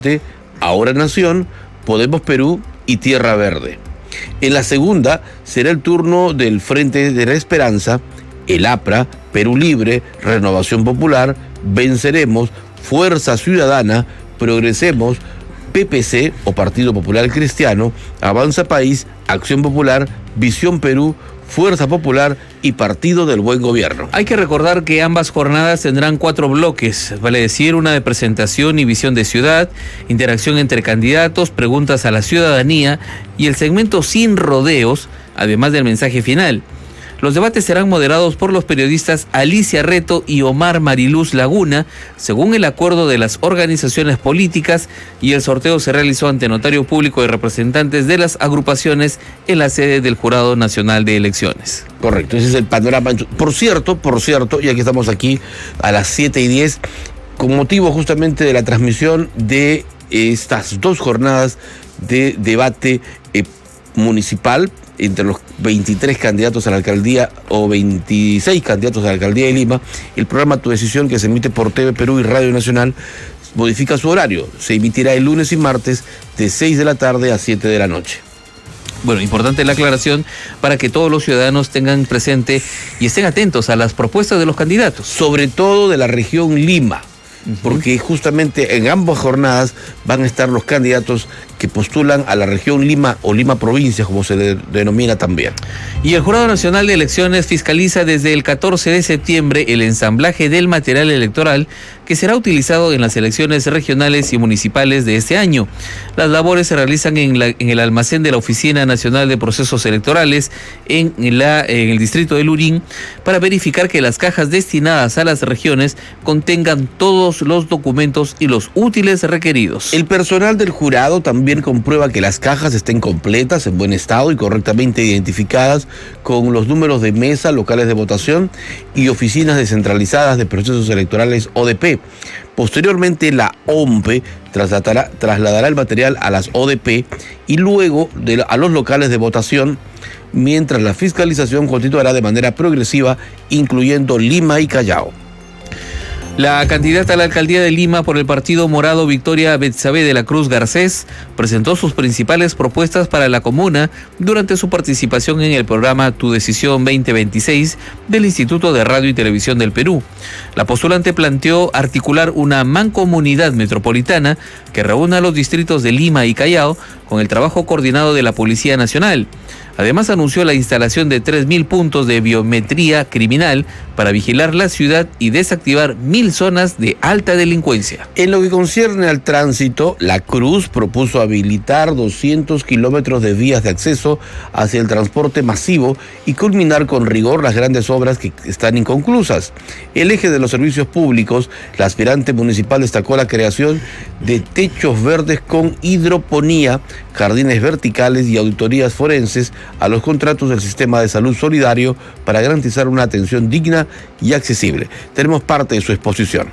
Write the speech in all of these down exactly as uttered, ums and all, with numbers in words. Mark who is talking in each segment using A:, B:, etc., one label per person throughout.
A: Ahora Nación, Podemos Perú y Tierra Verde. En la segunda será el turno del Frente de la Esperanza, el APRA, Perú Libre, Renovación Popular, Venceremos, Fuerza Ciudadana, Progresemos, P P C o Partido Popular Cristiano, Avanza País, Acción Popular, Visión Perú, Fuerza Popular y Partido del Buen Gobierno.
B: Hay que recordar que ambas jornadas tendrán cuatro bloques, vale decir, una de presentación y visión de ciudad, interacción entre candidatos, preguntas a la ciudadanía y el segmento sin rodeos, además del mensaje final. Los debates serán moderados por los periodistas Alicia Reto y Omar Mariluz Laguna, según el acuerdo de las organizaciones políticas, y el sorteo se realizó ante notario público y representantes de las agrupaciones en la sede del Jurado Nacional de Elecciones.
A: Correcto, ese es el panorama. Por cierto, por cierto, ya que estamos aquí a las siete y diez, con motivo justamente de la transmisión de estas dos jornadas de debate eh, municipal, entre los veintitrés candidatos a la alcaldía o veintiséis candidatos a la alcaldía de Lima, el programa Tu Decisión, que se emite por T V Perú y Radio Nacional, modifica su horario. Se emitirá el lunes y martes de seis de la tarde a siete de la noche.
B: Bueno, importante la aclaración para que todos los ciudadanos tengan presente y estén atentos a las propuestas de los candidatos.
A: Sobre todo de la región Lima, uh-huh. porque justamente en ambas jornadas van a estar los candidatos que postulan a la región Lima o Lima Provincia, como se de, denomina también.
B: Y el Jurado Nacional de Elecciones fiscaliza desde el catorce de septiembre el ensamblaje del material electoral que será utilizado en las elecciones regionales y municipales de este año. Las labores se realizan en, la, en el almacén de la Oficina Nacional de Procesos Electorales en, la, en el distrito de Lurín, para verificar que las cajas destinadas a las regiones contengan todos los documentos y los útiles requeridos.
A: El personal del jurado también comprueba que las cajas estén completas, en buen estado y correctamente identificadas con los números de mesa, locales de votación y oficinas descentralizadas de procesos electorales O D P. Posteriormente, la O M P E trasladará, trasladará el material a las O D P y luego de, a los locales de votación, mientras la fiscalización continuará de manera progresiva, incluyendo Lima y Callao.
B: La candidata a la alcaldía de Lima por el Partido Morado, Victoria Betsabe de la Cruz Garcés, presentó sus principales propuestas para la comuna durante su participación en el programa Tu Decisión veinte veintiséis del Instituto de Radio y Televisión del Perú. La postulante planteó articular una mancomunidad metropolitana que reúna a los distritos de Lima y Callao con el trabajo coordinado de la Policía Nacional. Además, anunció la instalación de tres mil puntos de biometría criminal para vigilar la ciudad y desactivar mil zonas de alta delincuencia.
A: En lo que concierne al tránsito, la Cruz propuso habilitar doscientos kilómetros de vías de acceso hacia el transporte masivo y culminar con rigor las grandes obras que están inconclusas. El eje de los servicios públicos, la aspirante municipal destacó la creación de techos verdes con hidroponía, jardines verticales y auditorías forenses a los contratos del sistema de salud solidario para garantizar una atención digna y accesible. Tenemos parte de su exposición.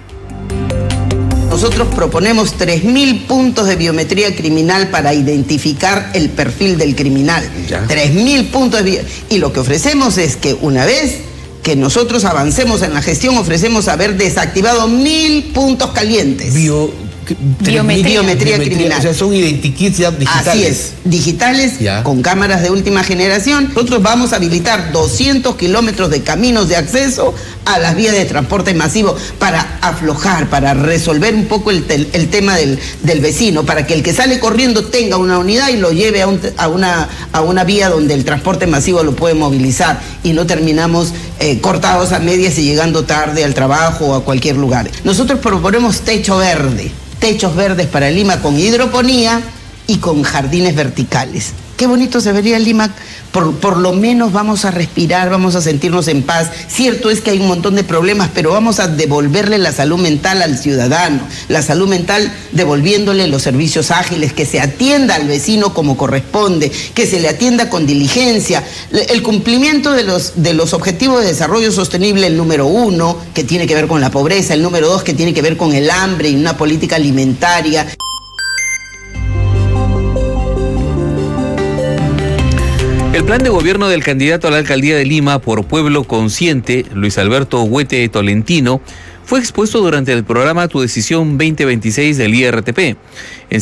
C: Nosotros proponemos tres mil puntos de biometría criminal para identificar el perfil del criminal. tres mil puntos de biometría. Y lo que ofrecemos es que una vez que nosotros avancemos en la gestión, ofrecemos haber desactivado mil puntos calientes.
A: Bio...
C: Biometría, biometría, biometría criminal.
A: O sea, son identikits ya digitales.
C: Así es, digitales,
A: ya,
C: con cámaras de última generación. Nosotros vamos a habilitar doscientos kilómetros de caminos de acceso a las vías de transporte masivo para aflojar, para resolver un poco el, el, el tema del, del vecino, para que el que sale corriendo tenga una unidad y lo lleve a, un, a, una, a una vía donde el transporte masivo lo puede movilizar y no terminamos eh, cortados a medias y llegando tarde al trabajo o a cualquier lugar. Nosotros proponemos techo verde. Techos verdes para Lima con hidroponía y con jardines verticales. Qué bonito se vería Lima, por, por lo menos vamos a respirar, vamos a sentirnos en paz. Cierto es que hay un montón de problemas, pero vamos a devolverle la salud mental al ciudadano, la salud mental devolviéndole los servicios ágiles, que se atienda al vecino como corresponde, que se le atienda con diligencia. El cumplimiento de los, de los objetivos de desarrollo sostenible, el número uno, que tiene que ver con la pobreza, el número dos, que tiene que ver con el hambre y una política alimentaria.
B: El plan de gobierno del candidato a la alcaldía de Lima por Pueblo Consciente, Luis Alberto Huete Tolentino, fue expuesto durante el programa Tu Decisión veinte veintiséis del I R T P. En